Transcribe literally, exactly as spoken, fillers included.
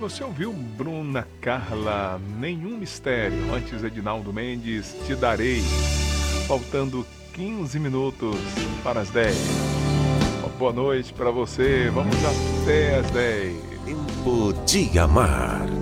você ouviu Bruna Carla, Nenhum Mistério. Antes, Edinaldo Mendes, Te Darei. Faltando quinze minutos para as dez. Uma boa noite para você. Vamos até as dez. Tempo de Amar.